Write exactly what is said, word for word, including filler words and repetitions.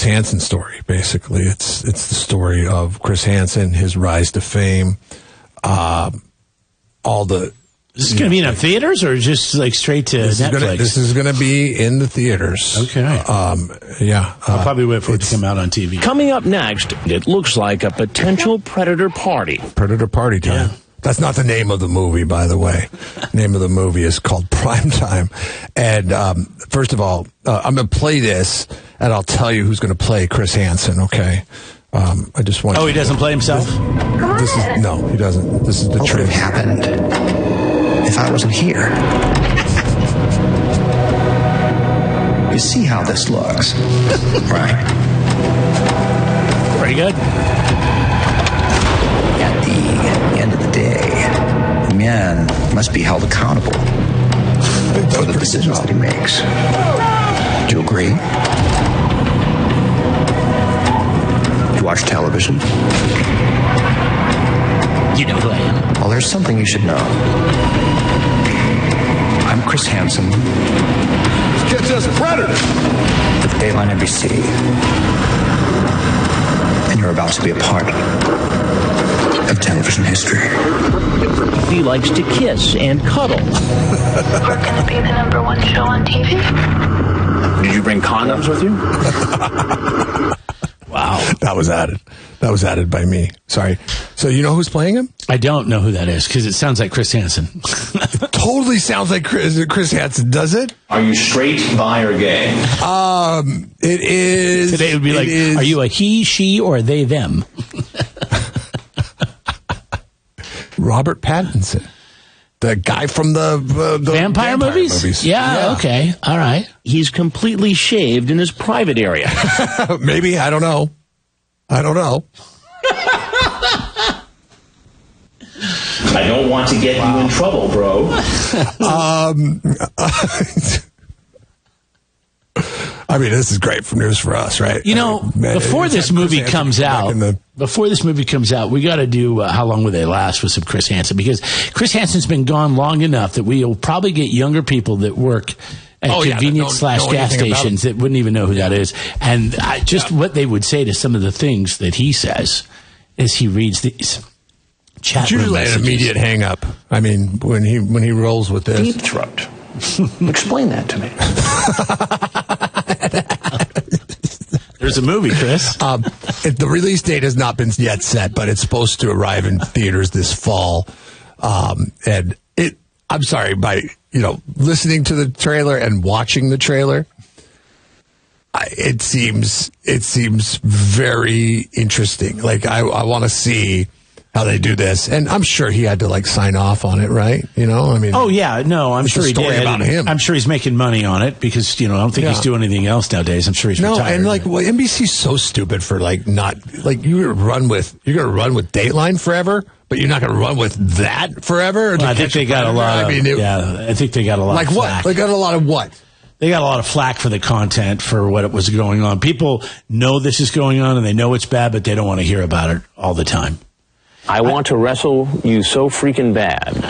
Chris Hansen story, basically. It's it's the story of Chris Hansen, his rise to fame, uh, all the... Is this going to be in the theaters or just like straight to this Netflix? Is gonna, this is going to be in the theaters. Okay. Um, yeah. I'll uh, probably wait for it to come out on T V. Coming up next, it looks like a potential predator party. Predator Party Time. Yeah. That's not the name of the movie, by the way. The name of the movie is called Prime Time. And um, first of all, uh, I'm going to play this, and I'll tell you who's going to play Chris Hansen, okay? Um, I just want. Oh, he doesn't play himself? This, this is no, he doesn't. This is the what truth. would have happened if I wasn't here? You see how this looks, right? Pretty good. At the end of the day, the man must be held accountable for the decisions that he makes. Do you agree? You watch television? You know who I am. Well, there's something you should know. I'm Chris Hansen. This kid's just a predator. With Dateline N B C. And you're about to be a part of television history. He likes to kiss and cuddle. We're going to be the number one show on T V. Did you bring condoms with you? Wow. That was added. That was added by me. Sorry. So you know who's playing him? I don't know who that is because it sounds like Chris Hansen. It totally sounds like Chris, Chris Hansen, does it? Are you straight, bi, or gay? Um, it is. Today it would be it like, is, are you a he, she, or they, them? Robert Pattinson. The guy from the, uh, the vampire, vampire movies? movies. Yeah, Yeah. okay. All right. He's completely shaved in his private area. Maybe. I don't know. I don't know. I don't want to get wow. you in trouble, bro. um, I mean, this is great for news for us, right? You know, I mean, before this movie comes out, the... before this movie comes out, we got to do uh, How Long Will They Last with some Chris Hansen, because Chris Hansen's been gone long enough that we'll probably get younger people that work at oh, convenience yeah, slash gas stations that wouldn't even know who yeah. that is. And I, just yeah. what they would say to some of the things that he says as he reads these chat room usually messages. An immediate hang up. I mean, when he when he rolls with this. Deep throat. Explain that to me. There's a movie, Chris. Um, it, the release date has not been yet set, but it's supposed to arrive in theaters this fall. Um, and it, I'm sorry, by you know listening to the trailer and watching the trailer, I, it seems it seems very interesting. Like I, I want to see how they do this, and I'm sure he had to like sign off on it, right? You know, I mean, oh yeah, no, I'm it's sure a he story did. about him. I'm sure he's making money on it because you know I don't think yeah. he's doing anything else nowadays. I'm sure he's no, retired. and like well, N B C's so stupid for like not like you're gonna run with you're gonna run with Dateline forever, but you're not gonna run with that forever. Well, I think they got a lot. Of, I mean, it, yeah, I think they got a lot. Like of what? flack. They got a lot of what? They got a lot of flack for the content for what it was going on. People know this is going on and they know it's bad, but they don't want to hear about it all the time. I want to wrestle you so freaking bad.